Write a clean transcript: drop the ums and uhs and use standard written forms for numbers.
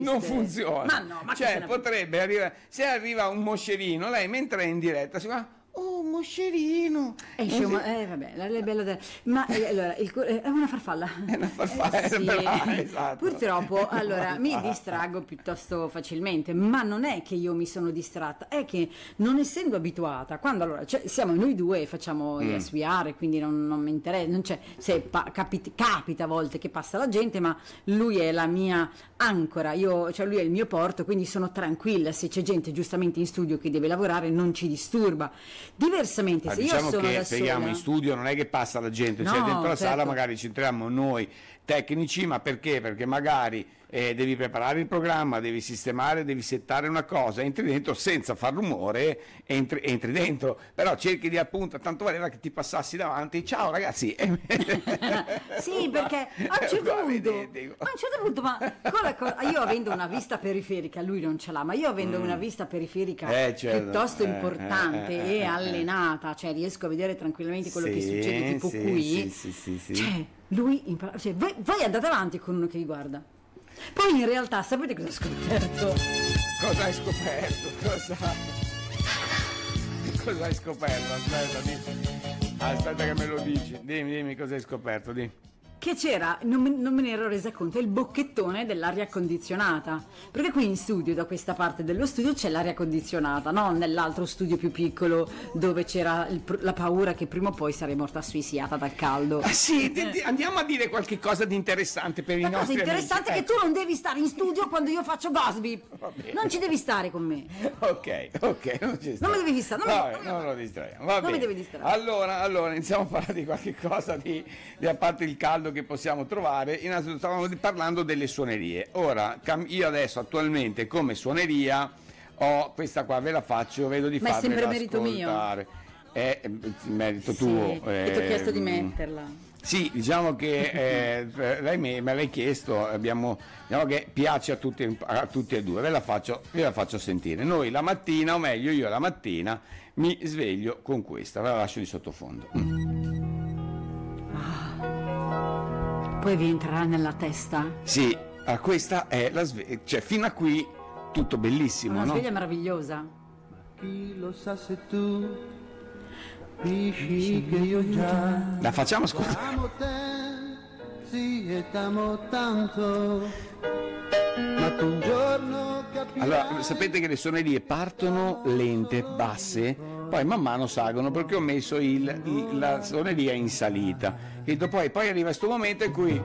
Non funziona. Ma no, ma cioè, potrebbe arrivare, se arriva un moscerino, lei mentre è in diretta si va, oh, moscerino. Vabbè, è bello ma allora, è una farfalla. È una farfalla, sì. brava, esatto. Purtroppo, allora, mi distraggo piuttosto facilmente, ma non è che io mi sono distratta, è che non essendo abituata, quando allora, siamo noi due e facciamo Yes We Are, quindi non mi interessa, non c'è, se capita a volte che passa la gente, ma lui è la mia ancora, cioè lui è il mio porto, quindi sono tranquilla, se c'è gente giustamente in studio che deve lavorare non ci disturba. Diversamente, se diciamo io sono che da speriamo sola, in studio non è che passa la gente, No, cioè dentro la certo. sala magari ci entriamo noi tecnici, ma perché? Perché magari devi preparare il programma, devi sistemare, devi settare una cosa, entri dentro senza far rumore, entri dentro, però cerchi di appunto, tanto valeva che ti passassi davanti, ciao ragazzi. sì, perché a un certo punto, ma io avendo una vista periferica, lui non ce l'ha, ma io avendo una vista periferica certo. piuttosto importante e allenata, cioè riesco a vedere tranquillamente quello che succede, tipo qui, sì. Cioè, lui cioè, voi andate avanti con uno che vi guarda. Poi in realtà sapete cosa ho scoperto? Cosa hai scoperto? Cosa hai scoperto? Aspetta che me lo dici. Dimmi cosa hai scoperto, Che c'era, non me ne ero resa conto, il bocchettone dell'aria condizionata, perché qui in studio, da questa parte dello studio c'è l'aria condizionata, no? Nell'altro studio più piccolo dove c'era la paura che prima o poi sarei morta asfissiata dal caldo. Sì, andiamo a dire qualche cosa di interessante per i nostri amici. La cosa interessante è che tu non devi stare in studio quando io faccio Gossip, non ci devi stare con me. Ok, non ci Non mi devi distrarre, non lo distraiamo, non mi devi distrarre. Allora iniziamo a parlare di qualche cosa di a parte il caldo che possiamo trovare. Innanzitutto stavamo parlando delle suonerie. Ora io adesso attualmente come suoneria ho questa qua, ve la faccio, vedo di farvela ascoltare. Ma è sempre merito mio? È merito sì, tuo. E ti ho chiesto di metterla. Sì, diciamo che lei me l'hai chiesto, diciamo che piace a tutti e due, ve la faccio sentire. Noi la mattina, o meglio io la mattina, mi sveglio con questa, ve la lascio di sottofondo. Poi vi entrerà nella testa? Sì, questa è la sveglia, cioè fino a qui tutto bellissimo, Una no? sveglia meravigliosa. Chi lo sa se tu dici che io già La facciamo ascoltare. amo te, sì, e t'amo tanto, ma tu un giorno capirai. Allora, sapete che le suonerie partono lente, basse, poi man mano salgono perché ho messo la suoneria in salita. E poi arriva questo momento in cui